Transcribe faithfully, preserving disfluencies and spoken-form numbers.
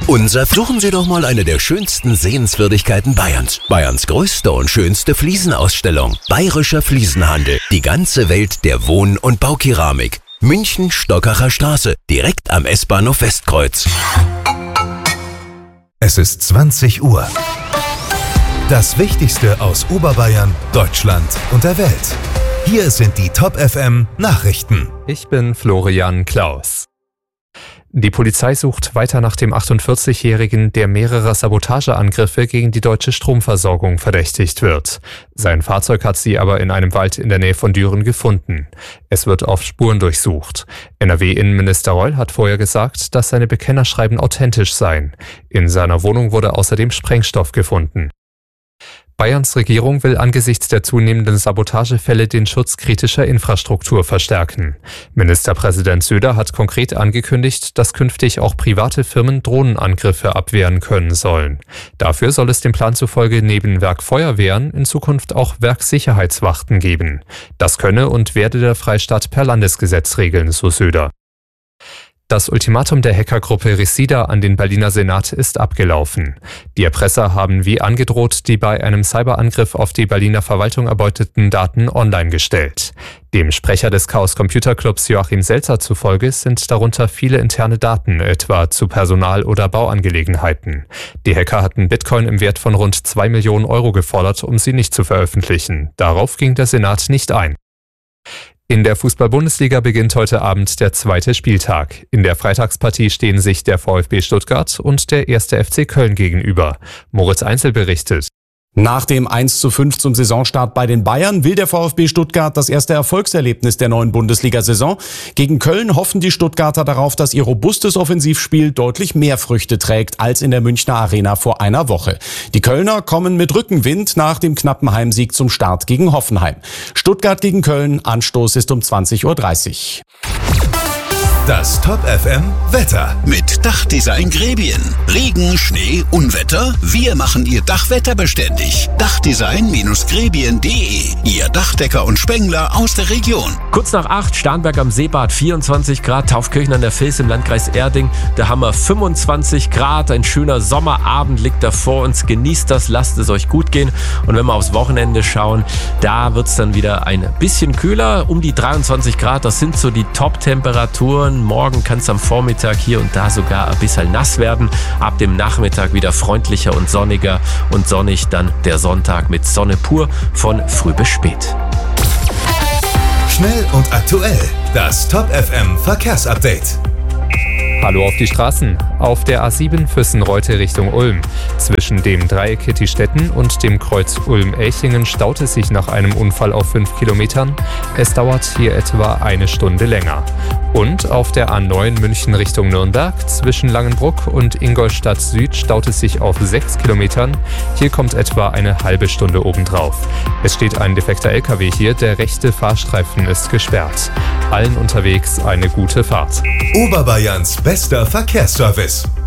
Unser Suchen Sie doch mal eine der schönsten Sehenswürdigkeiten Bayerns. Bayerns größte und schönste Fliesenausstellung. Bayerischer Fliesenhandel. Die ganze Welt der Wohn- und Baukeramik. München, Stockacher Straße. Direkt am S-Bahnhof Westkreuz. Es ist zwanzig Uhr. Das Wichtigste aus Oberbayern, Deutschland und der Welt. Hier sind die Top F M Nachrichten. Ich bin Florian Klaus. Die Polizei sucht weiter nach dem achtundvierzigjährigen, der mehrerer Sabotageangriffe gegen die deutsche Stromversorgung verdächtigt wird. Sein Fahrzeug hat sie aber in einem Wald in der Nähe von Düren gefunden. Es wird auf Spuren durchsucht. N R W-Innenminister Reul hat vorher gesagt, dass seine Bekennerschreiben authentisch seien. In seiner Wohnung wurde außerdem Sprengstoff gefunden. Bayerns Regierung will angesichts der zunehmenden Sabotagefälle den Schutz kritischer Infrastruktur verstärken. Ministerpräsident Söder hat konkret angekündigt, dass künftig auch private Firmen Drohnenangriffe abwehren können sollen. Dafür soll es dem Plan zufolge neben Werkfeuerwehren in Zukunft auch Werksicherheitswachten geben. Das könne und werde der Freistaat per Landesgesetz regeln, so Söder. Das Ultimatum der Hackergruppe Resida an den Berliner Senat ist abgelaufen. Die Erpresser haben wie angedroht die bei einem Cyberangriff auf die Berliner Verwaltung erbeuteten Daten online gestellt. Dem Sprecher des Chaos Computer Clubs Joachim Selzer zufolge sind darunter viele interne Daten, etwa zu Personal- oder Bauangelegenheiten. Die Hacker hatten Bitcoin im Wert von rund zwei Millionen Euro gefordert, um sie nicht zu veröffentlichen. Darauf ging der Senat nicht ein. In der Fußball-Bundesliga beginnt heute Abend der zweite Spieltag. In der Freitagspartie stehen sich der VfB Stuttgart und der erste F C Köln gegenüber. Moritz Einzel berichtet. Nach dem eins zu fünf zum Saisonstart bei den Bayern will der VfB Stuttgart das erste Erfolgserlebnis der neuen Bundesliga-Saison. Gegen Köln hoffen die Stuttgarter darauf, dass ihr robustes Offensivspiel deutlich mehr Früchte trägt als in der Münchner Arena vor einer Woche. Die Kölner kommen mit Rückenwind nach dem knappen Heimsieg zum Start gegen Hoffenheim. Stuttgart gegen Köln, Anstoß ist um zwanzig Uhr dreißig. Das Top F M Wetter. Mit Dachdesign Grebien. Regen, Schnee, Unwetter. Wir machen Ihr Dach wetterbeständig. Dachdesign Grebien punkt de. Ihr Dachdecker und Spengler aus der Region. Kurz nach acht, Starnberg am Seebad vierundzwanzig Grad, Taufkirchen an der Vils im Landkreis Erding, da haben wir fünfundzwanzig Grad. Ein schöner Sommerabend liegt da vor uns. Genießt das, lasst es euch gut gehen. Und wenn wir aufs Wochenende schauen, da wird es dann wieder ein bisschen kühler. Um die dreiundzwanzig Grad, das sind so die Top-Temperaturen. Morgen kann es am Vormittag hier und da sogar ein bisschen nass werden. Ab dem Nachmittag wieder freundlicher und sonniger und sonnig dann der Sonntag mit Sonne pur von früh bis spät. Schnell und aktuell. Das Top F M Verkehrsupdate. Hallo auf die Straßen. Auf der A sieben Füssen-Reute Richtung Ulm. Zwischen dem Dreieck Kittistetten und dem Kreuz Ulm-Elchingen staut es sich nach einem Unfall auf fünf Kilometern. Es dauert hier etwa eine Stunde länger. Und auf der A neun München Richtung Nürnberg zwischen Langenbruck und Ingolstadt Süd staut es sich auf sechs Kilometern. Hier kommt etwa eine halbe Stunde obendrauf. Es steht ein defekter L K W hier, der rechte Fahrstreifen ist gesperrt. Allen unterwegs eine gute Fahrt. Oberbayerns bester Verkehrsservice.